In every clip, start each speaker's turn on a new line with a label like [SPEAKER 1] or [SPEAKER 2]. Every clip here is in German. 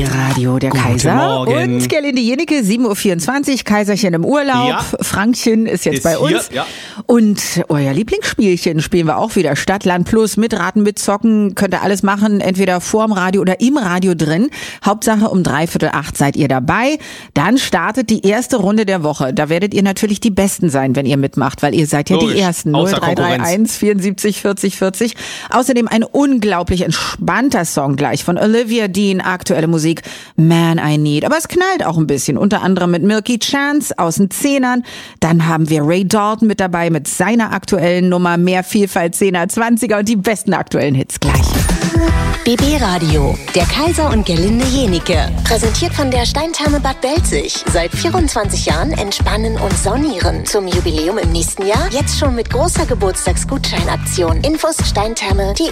[SPEAKER 1] BB Radio, der
[SPEAKER 2] Guten
[SPEAKER 1] Kaiser
[SPEAKER 2] Morgen.
[SPEAKER 1] und Gerlinde Jenecke, 7.24 Uhr, Kaiserchen im Urlaub,
[SPEAKER 2] Ja.
[SPEAKER 1] Frankchen ist jetzt
[SPEAKER 2] Ist
[SPEAKER 1] bei
[SPEAKER 2] hier,
[SPEAKER 1] uns
[SPEAKER 2] ja.
[SPEAKER 1] und euer Lieblingsspielchen spielen wir auch wieder, Stadt, Land Plus, mitraten, mitzocken, könnt ihr alles machen, entweder vorm Radio oder im Radio drin, Hauptsache um 7:45 seid ihr dabei, dann startet die erste Runde der Woche, da werdet ihr natürlich die Besten sein, wenn ihr mitmacht, weil ihr seid ja
[SPEAKER 2] Logisch.
[SPEAKER 1] die Ersten,
[SPEAKER 2] Außer
[SPEAKER 1] 0331 74 40 40, außerdem ein unglaublich entspannter Song gleich von Olivia Dean, aktuelle Musik Man I Need. Aber es knallt auch ein bisschen, unter anderem mit Milky Chance aus den Zehnern. Dann haben wir Ray Dalton mit dabei mit seiner aktuellen Nummer, mehr Vielfalt 10er, 20er und die besten aktuellen Hits gleich.
[SPEAKER 3] BB Radio, der Kaiser und Gerlinde Jenecke. Präsentiert von der Steintherme Bad Belzig. Seit 24 Jahren entspannen und saunieren. Zum Jubiläum im nächsten Jahr jetzt schon mit großer Geburtstagsgutscheinaktion. Infos steintherme.de.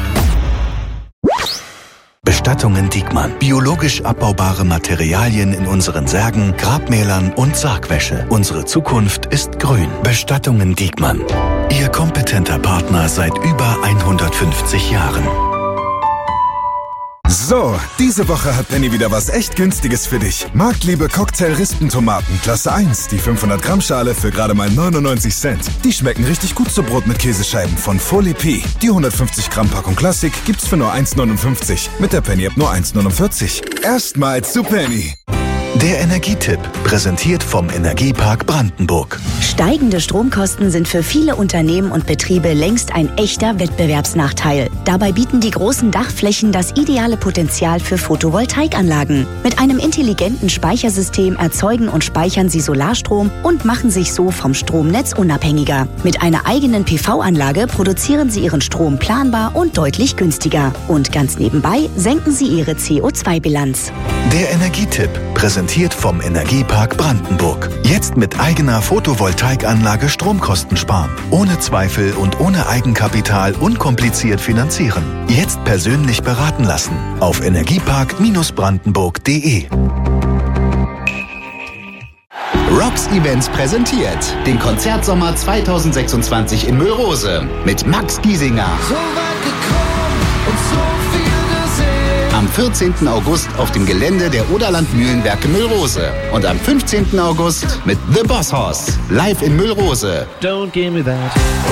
[SPEAKER 4] Bestattungen Diekmann. Biologisch abbaubare Materialien in unseren Särgen, Grabmälern und Sargwäsche. Unsere Zukunft ist grün. Bestattungen Diekmann. Ihr kompetenter Partner seit über 150 Jahren.
[SPEAKER 5] So, diese Woche hat Penny wieder was echt Günstiges für dich. Marktliebe Cocktail-Rispentomaten, Klasse 1, die 500 Gramm Schale für gerade mal 99 Cent. Die schmecken richtig gut zu Brot mit Käsescheiben von Folie P. Die 150 Gramm Packung Klassik gibt's für nur 1,59. Mit der Penny-App nur 1,49. Erstmals zu Penny.
[SPEAKER 4] Der Energietipp, präsentiert vom Energiepark Brandenburg.
[SPEAKER 6] Steigende Stromkosten sind für viele Unternehmen und Betriebe längst ein echter Wettbewerbsnachteil. Dabei bieten die großen Dachflächen das ideale Potenzial für Photovoltaikanlagen. Mit einem intelligenten Speichersystem erzeugen und speichern sie Solarstrom und machen sich so vom Stromnetz unabhängiger. Mit einer eigenen PV-Anlage produzieren sie ihren Strom planbar und deutlich günstiger. Und ganz nebenbei senken sie ihre CO2-Bilanz.
[SPEAKER 4] Der Energietipp, präsentiert vom Energiepark Brandenburg. Jetzt mit eigener Photovoltaikanlage Stromkosten sparen. Ohne Zweifel und ohne Eigenkapital unkompliziert finanzieren. Jetzt persönlich beraten lassen. Auf energiepark-brandenburg.de.
[SPEAKER 7] Rocks Events präsentiert den Konzertsommer 2026 in Müllrose mit Max Giesinger. Am 14. August auf dem Gelände der Oderland Mühlenwerke Müllrose. Und am 15. August mit The Boss Hoss. Live in Müllrose.
[SPEAKER 8] Don't give me that.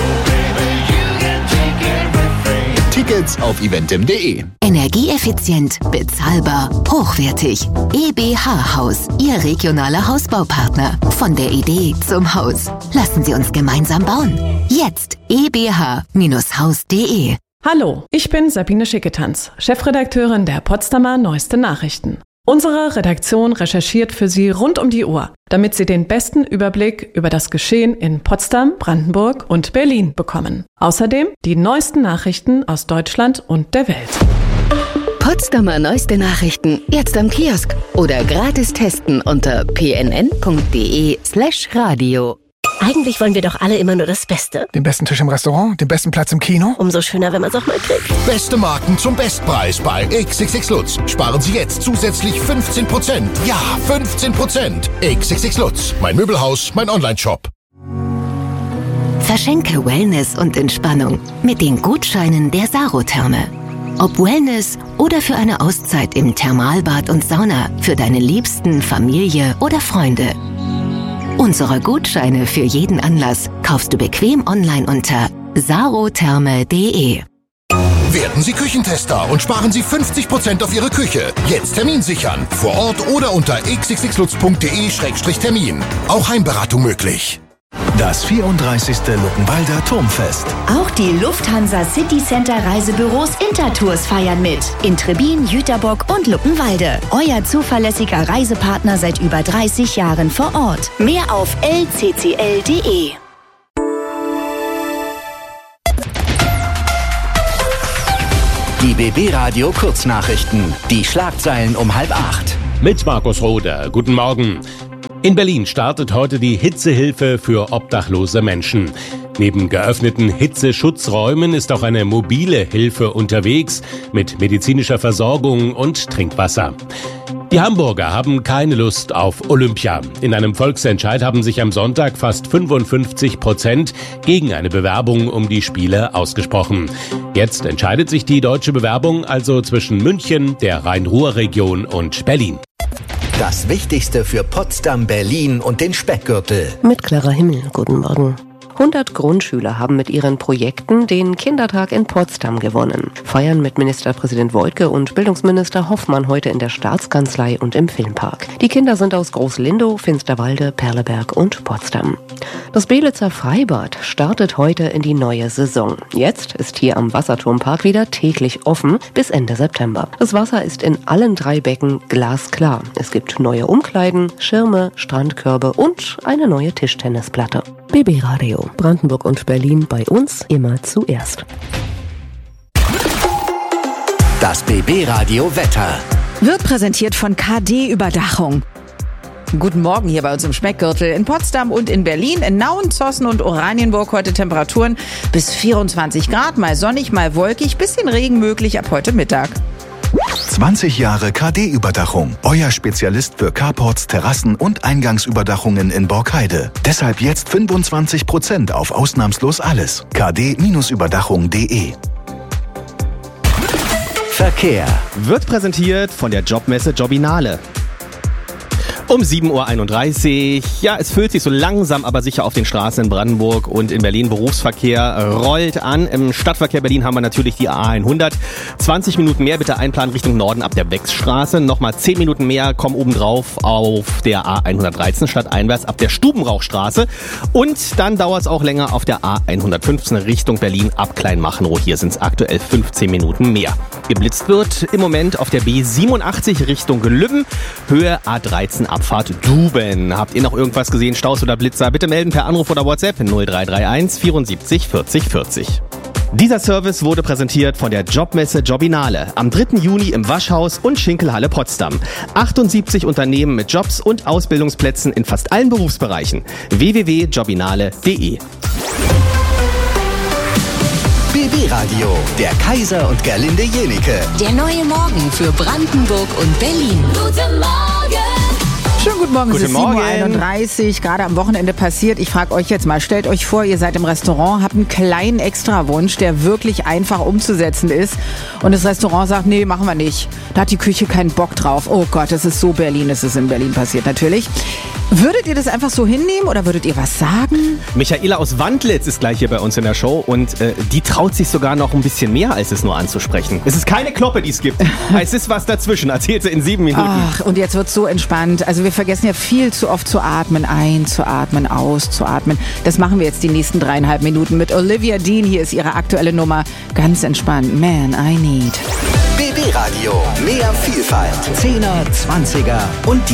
[SPEAKER 7] Tickets auf eventim.de.
[SPEAKER 3] Energieeffizient, bezahlbar, hochwertig. EBH Haus, Ihr regionaler Hausbaupartner. Von der Idee zum Haus. Lassen Sie uns gemeinsam bauen. Jetzt ebh-haus.de.
[SPEAKER 9] Hallo, ich bin Sabine Schicketanz, Chefredakteurin der Potsdamer Neueste Nachrichten. Unsere Redaktion recherchiert für Sie rund um die Uhr, damit Sie den besten Überblick über das Geschehen in Potsdam, Brandenburg und Berlin bekommen. Außerdem die neuesten Nachrichten aus Deutschland und der Welt.
[SPEAKER 3] Potsdamer Neueste Nachrichten, jetzt am Kiosk oder gratis testen unter pnn.de/radio. Eigentlich wollen wir doch alle immer nur das Beste.
[SPEAKER 10] Den besten Tisch im Restaurant, den besten Platz im Kino.
[SPEAKER 3] Umso schöner, wenn man es auch mal kriegt.
[SPEAKER 11] Beste Marken zum Bestpreis bei XXX Lutz. Sparen Sie jetzt zusätzlich 15%. Ja, 15%. XXX Lutz. Mein Möbelhaus, mein Onlineshop.
[SPEAKER 3] Verschenke Wellness und Entspannung mit den Gutscheinen der Sarotherme. Ob Wellness oder für eine Auszeit im Thermalbad und Sauna für deine Liebsten, Familie oder Freunde. Unsere Gutscheine für jeden Anlass kaufst du bequem online unter sarotherme.de.
[SPEAKER 11] Werden Sie Küchentester und sparen Sie 50% auf Ihre Küche. Jetzt Termin sichern. Vor Ort oder unter xxxlutz.de/termin. Auch Heimberatung möglich.
[SPEAKER 4] Das 34. Luckenwalder Turmfest.
[SPEAKER 6] Auch die Lufthansa City Center Reisebüros Intertours feiern mit. In Trebin, Jüterbock und Luckenwalde. Euer zuverlässiger Reisepartner seit über 30 Jahren vor Ort. Mehr auf lccl.de.
[SPEAKER 7] Die BB Radio Kurznachrichten. Die Schlagzeilen um 7:30.
[SPEAKER 2] Mit Markus Roder. Guten Morgen. In Berlin startet heute die Hitzehilfe für obdachlose Menschen. Neben geöffneten Hitzeschutzräumen ist auch eine mobile Hilfe unterwegs mit medizinischer Versorgung und Trinkwasser. Die Hamburger haben keine Lust auf Olympia. In einem Volksentscheid haben sich am Sonntag fast 55% gegen eine Bewerbung um die Spiele ausgesprochen. Jetzt entscheidet sich die deutsche Bewerbung also zwischen München, der Rhein-Ruhr-Region und Berlin.
[SPEAKER 8] Das Wichtigste für Potsdam, Berlin und den Speckgürtel.
[SPEAKER 12] Mit Clara Himmel, guten Morgen. 100 Grundschüler haben mit ihren Projekten den Kindertag in Potsdam gewonnen. Feiern mit Ministerpräsident Woidke und Bildungsminister Hoffmann heute in der Staatskanzlei und im Filmpark. Die Kinder sind aus Groß-Lindow, Finsterwalde, Perleberg und Potsdam. Das Beelitzer Freibad startet heute in die neue Saison. Jetzt ist hier am Wasserturmpark wieder täglich offen bis Ende September. Das Wasser ist in allen 3 Becken glasklar. Es gibt neue Umkleiden, Schirme, Strandkörbe und eine neue Tischtennisplatte. BB Radio, Brandenburg und Berlin, bei uns immer zuerst.
[SPEAKER 8] Das BB Radio Wetter
[SPEAKER 1] wird präsentiert von KD Überdachung. Guten Morgen hier bei uns im Speckgürtel in Potsdam und in Berlin. In Nauen, Zossen und Oranienburg heute Temperaturen bis 24 Grad, mal sonnig, mal wolkig, bisschen Regen möglich ab heute Mittag.
[SPEAKER 4] 20 Jahre KD-Überdachung. Euer Spezialist für Carports, Terrassen und Eingangsüberdachungen in Borkheide. Deshalb jetzt 25% auf ausnahmslos alles. kd-überdachung.de.
[SPEAKER 8] Verkehr
[SPEAKER 13] wird präsentiert von der Jobmesse Jobinale. Um 7.31 Uhr. Ja, es füllt sich so langsam, aber sicher auf den Straßen in Brandenburg und in Berlin. Berufsverkehr rollt an. Im Stadtverkehr Berlin haben wir natürlich die A100. 20 Minuten mehr bitte einplanen Richtung Norden ab der Wechsstraße. Nochmal 10 Minuten mehr kommen obendrauf auf der A113 stadteinwärts ab der Stubenrauchstraße. Und dann dauert es auch länger auf der A115 Richtung Berlin ab Kleinmachnow. Hier sind es aktuell 15 Minuten mehr. Geblitzt wird im Moment auf der B87 Richtung Lübben. Höhe A13 Abfahrt Duben. Habt ihr noch irgendwas gesehen, Staus oder Blitzer? Bitte melden per Anruf oder WhatsApp 0331 74 40 40. Dieser Service wurde präsentiert von der Jobmesse Jobinale am 3. Juni im Waschhaus und Schinkelhalle Potsdam. 78 Unternehmen mit Jobs und Ausbildungsplätzen in fast allen Berufsbereichen. www.jobinale.de.
[SPEAKER 8] BB Radio, der Kaiser und Gerlinde Jenike.
[SPEAKER 3] Der neue Morgen für Brandenburg und Berlin.
[SPEAKER 1] Guten Morgen! Schönen guten Morgen, es ist 7.31 Uhr, gerade am Wochenende passiert. Ich frage euch jetzt mal, stellt euch vor, ihr seid im Restaurant, habt einen kleinen Extrawunsch, der wirklich einfach umzusetzen ist. Und das Restaurant sagt, nee, machen wir nicht. Da hat die Küche keinen Bock drauf. Oh Gott, das ist so Berlin, das ist in Berlin passiert natürlich. Würdet ihr das einfach so hinnehmen oder würdet ihr was sagen?
[SPEAKER 13] Michaela aus Wandlitz ist gleich hier bei uns in der Show und die traut sich sogar noch ein bisschen mehr, als es nur anzusprechen. Es ist keine Kloppe, die es gibt. Es ist was dazwischen, erzählt sie in 7 Minuten.
[SPEAKER 1] Ach, und jetzt wird's so entspannt. Also wir vergessen ja viel zu oft zu atmen. Einzuatmen, auszuatmen. Das machen wir jetzt die nächsten 3,5 Minuten mit Olivia Dean. Hier ist ihre aktuelle Nummer. Ganz entspannt. Man, I need.
[SPEAKER 8] BB Radio, mehr Vielfalt. 10er, 20er und die